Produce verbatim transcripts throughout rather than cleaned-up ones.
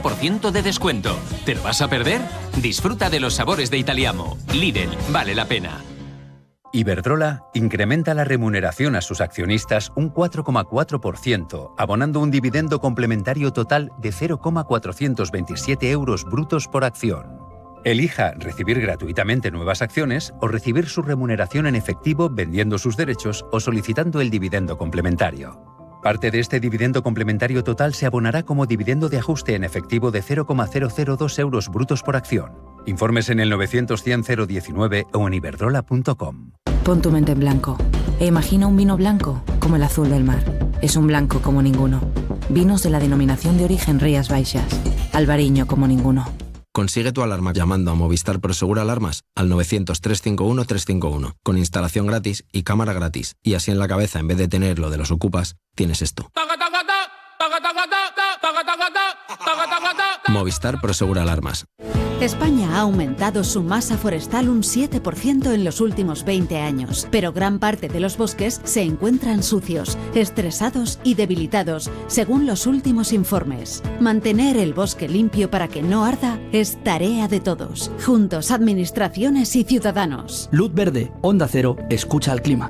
por ciento de descuento. ¿Te lo vas a perder? Disfruta de los sabores de Italiamo. Lidl, vale la pena. Iberdrola incrementa la remuneración a sus accionistas un cuatro coma cuatro por ciento, abonando un dividendo complementario total de cero coma cuatrocientos veintisiete euros brutos por acción. Elija recibir gratuitamente nuevas acciones o recibir su remuneración en efectivo vendiendo sus derechos o solicitando el dividendo complementario. Parte de este dividendo complementario total se abonará como dividendo de ajuste en efectivo de cero coma cero cero dos euros brutos por acción. Informes en el novecientos cien cero diecinueve o en iberdrola punto com. Pon tu mente en blanco e imagina un vino blanco como el azul del mar. Es un blanco como ninguno. Vinos de la denominación de origen Rías Baixas. Albariño como ninguno. Consigue tu alarma llamando a Movistar Prosegur Alarmas al novecientos, trescientos cincuenta y uno, trescientos cincuenta y uno, con instalación gratis y cámara gratis. Y así en la cabeza, en vez de tener lo de los ocupas, tienes esto. Movistar Prosegur Alarmas. España ha aumentado su masa forestal un siete por ciento en los últimos veinte años, pero gran parte de los bosques se encuentran sucios, estresados y debilitados, según los últimos informes. Mantener el bosque limpio para que no arda es tarea de todos, juntos administraciones y ciudadanos. Luz verde, Onda Cero, escucha al clima.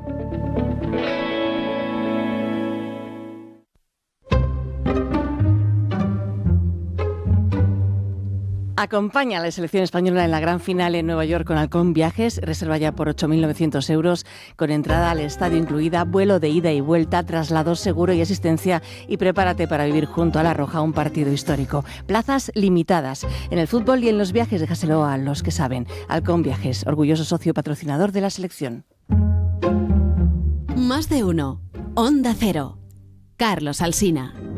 Acompaña a la selección española en la gran final en Nueva York con Halcón Viajes. Reserva ya por ocho mil novecientos euros, con entrada al estadio incluida, vuelo de ida y vuelta, traslados, seguro y asistencia. Y prepárate para vivir junto a La Roja un partido histórico. Plazas limitadas. En el fútbol y en los viajes, déjaselo a los que saben. Halcón Viajes, orgulloso socio patrocinador de la selección. Más de uno. Onda Cero. Carlos Alsina.